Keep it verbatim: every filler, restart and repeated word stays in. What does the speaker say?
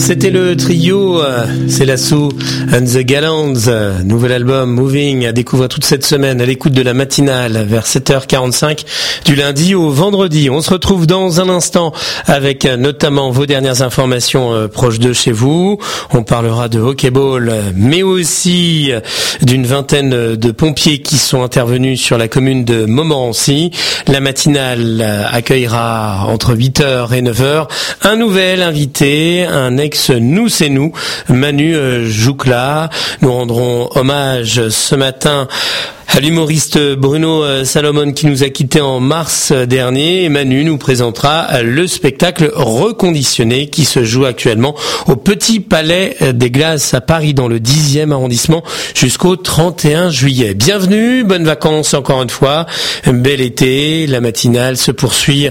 C'était le trio, euh, c'est l'assaut and the Gallants, euh, nouvel album Moving à découvrir toute cette semaine à l'écoute de la matinale vers sept heures quarante-cinq du lundi au vendredi. On se retrouve dans un instant avec euh, notamment vos dernières informations euh, proches de chez vous. On parlera de hockey-ball, euh, mais aussi euh, d'une vingtaine de pompiers qui sont intervenus sur la commune de Montmorency. La matinale euh, accueillera entre huit heures et neuf heures un nouvel invité, un ex-nous c'est nous, Manu euh, Joucla. Nous rendrons hommage ce matin à l'humoriste Bruno Salomon qui nous a quittés en mars dernier. Et Manu nous présentera le spectacle Reconditionné qui se joue actuellement au Petit Palais des Glaces à Paris dans le dixième arrondissement jusqu'au trente et un juillet. Bienvenue, bonnes vacances encore une fois, bel été, la matinale se poursuit